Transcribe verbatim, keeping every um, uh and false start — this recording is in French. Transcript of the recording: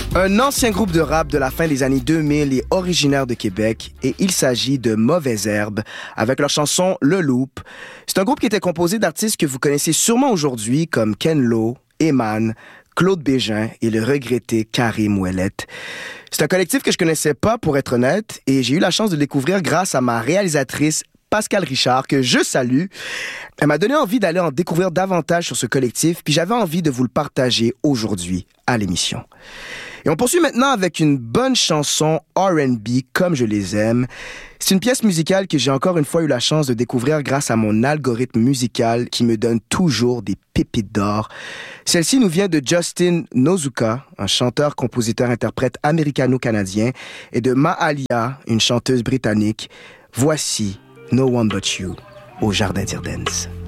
Un ancien groupe de rap de la fin des années deux mille est originaire de Québec et il s'agit de Mauvaise Herbe avec leur chanson Le Loop. C'est un groupe qui était composé d'artistes que vous connaissez sûrement aujourd'hui comme Ken Lo, Eman, Claude Bégin et le regretté Karim Ouellet. C'est un collectif que je connaissais pas pour être honnête et j'ai eu la chance de le découvrir grâce à ma réalisatrice Pascal Richard, que je salue. Elle m'a donné envie d'aller en découvrir davantage sur ce collectif, puis j'avais envie de vous le partager aujourd'hui à l'émission. Et on poursuit maintenant avec une bonne chanson R and B comme je les aime. C'est une pièce musicale que j'ai encore une fois eu la chance de découvrir grâce à mon algorithme musical qui me donne toujours des pépites d'or. Celle-ci nous vient de Justin Nozuka, un chanteur, compositeur, interprète américano-canadien, et de Mahalia, une chanteuse britannique. Voici No One But You au Jardin d'Irdennes.